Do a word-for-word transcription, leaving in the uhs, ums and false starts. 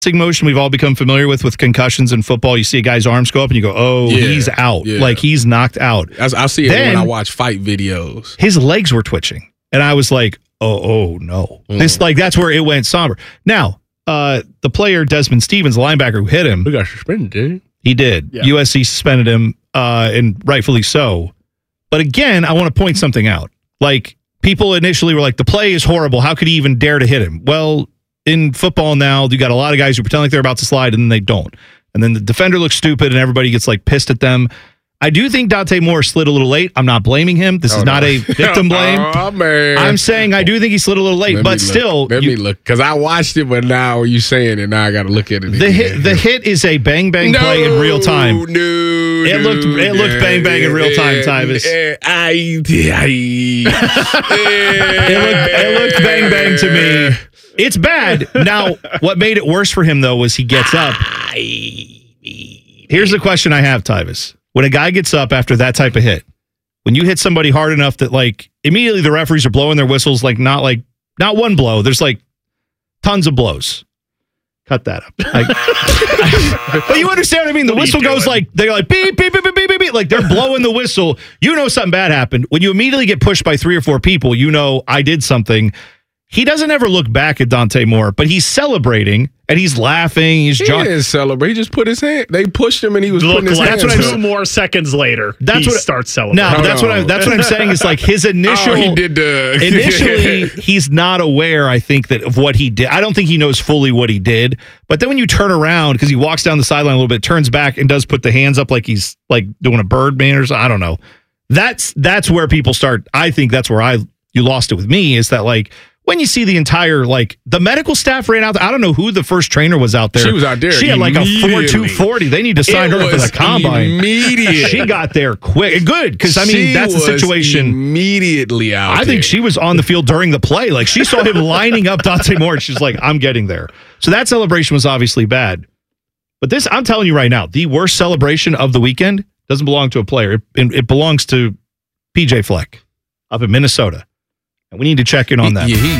motion we've all become familiar with with concussions in football. You see a guy's arms go up and you go, oh, yeah, he's out. Yeah. Like he's knocked out. I, I see it then, when I watch fight videos. His legs were twitching. And I was like, oh, oh no. Mm. This like that's where it went somber. Now, uh, the player Desmond Stevens, the linebacker who hit him. He got suspended, did he? He did. Yeah. U S C suspended him, uh, and rightfully so. But again, I want to point something out. Like, people initially were like, the play is horrible. How could he even dare to hit him? Well, in football now, you got a lot of guys who pretend like they're about to slide and then they don't. And then the defender looks stupid and everybody gets like pissed at them. I do think Dante Moore slid a little late. I'm not blaming him. This oh, is not no. a victim blame. Oh, man. I'm saying I do think he slid a little late, Let but still. Let you, me look. Because I watched it, but now you saying it, now I got to look at it the again. Hit, the hit is a bang-bang no, play in real time. No, It looked no, it looked bang-bang in real time, Tyvis. I, I, it looked it looked bang-bang to me. It's bad. Now, what made it worse for him, though, was he gets up. Here's the question I have, Tyvis. When a guy gets up after that type of hit, when you hit somebody hard enough that, like, immediately the referees are blowing their whistles, like, not like, not one blow. There's, like, tons of blows. Cut that up. Like, but you understand what I mean? The what whistle goes like, they're like, beep, beep, beep, beep, beep, beep. Like, they're blowing the whistle. You know something bad happened. When you immediately get pushed by three or four people, you know I did something. He doesn't ever look back at Dante Moore, but he's celebrating and he's laughing. He's he jo- didn't celebrate. He just put his hand. They pushed him and he was look putting his like hands. That's what up. Two more seconds later, that's he what starts celebrating. No, but that's what I. That's what I'm saying. Is like his initial. Oh, he did the initially, he's not aware. I think that of what he did. I don't think he knows fully what he did. But then when you turn around, because he walks down the sideline a little bit, turns back and does put the hands up like he's like doing a bird man or something. I don't know. That's that's where people start. I think that's where I you lost it with me. Is that like. When you see the entire, like, the medical staff ran out there. I don't know who the first trainer was out there. She was out there. She had like a four two forty. They need to sign it her up for the combine. Immediate. She got there quick. Good, because, I mean, she that's the situation. Immediately out I there. think she was on the field during the play. Like, she saw him lining up Dante Moore, and she's like, I'm getting there. So that celebration was obviously bad. But this, I'm telling you right now, the worst celebration of the weekend doesn't belong to a player. It, it belongs to P J Fleck up in Minnesota. And we need to check in on that. Yeah, he,